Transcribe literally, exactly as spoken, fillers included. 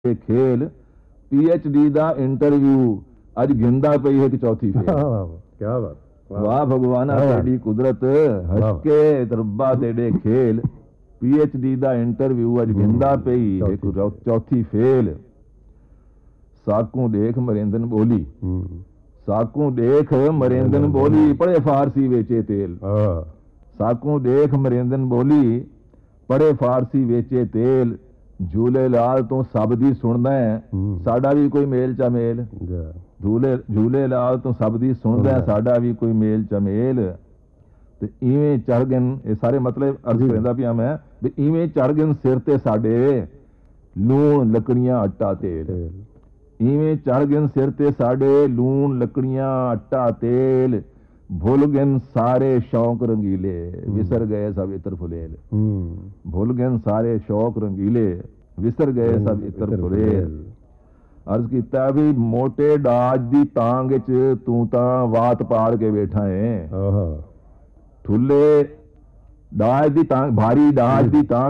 ਇਹ ਖੇਲ ਪੀਐਚਡੀ ਦਾ ਇੰਟਰਵਿਊ ਅੱਜ ਗਿੰਦਾ ਪਈ ਹੈ ਕਿ ਚੌਥੀ ਫੇਲ। ਕੀ ਬਾਤ, ਵਾਹ ਭਗਵਾਨਾ ਤੇਰੀ ਕੁਦਰਤ, ਹੱਕੇ ਦਰਬਾ ਤੇਰੇ ਖੇਲ। ਪੀਐਚਡੀ ਦਾ ਇੰਟਰਵਿਊ ਅੱਜ ਗਿੰਦਾ ਪਈ ਹੈ ਕਿ ਚੌਥੀ ਫੇਲ। ਸਾਕੂ ਦੇਖ ਮਰਿੰਦਨ ਬੋਲੀ, ਸਾਕੂ ਦੇਖ ਮਰਿੰਦਨ ਬੋਲੀ, ਪੜੇ ਫਾਰਸੀ ਵੇਚੇ ਤੇਲ। ਸਾਕੂ ਦੇਖ ਮਰਿੰਦਨ ਬੋਲੀ, ਪੜੇ ਫਾਰਸੀ ਵੇਚੇ ਤੇਲ। झूलेलाल तो सब दी सुनदा है, साडा भी कोई मेल चमेल। झूले झूलेलाल तो सब दी सुनदा है, साडा भी कोई मेल चमेल। ते इवें चढ़ गन, ये सारे मतलब अर्ज करदा पिया मैं भी इवें चढ़ गन सिर ते साडे लूण लकड़ियां आटा तेल। इवें चढ़ गन सिर ते साडे लूण लकड़ियां आटा तेल। भुल गन सारे शौक रंगीले, विसर गए सब इत्र फुलेल। भुल गन सारे शौक रंगीले, विसर गए सब इत्र फुलेल। अर्ज किया भी मोटे डाज दी तांग च तू तां वात पाड़ के बैठा है। ठुले डाज दी तांग, भारी डाज दी तांग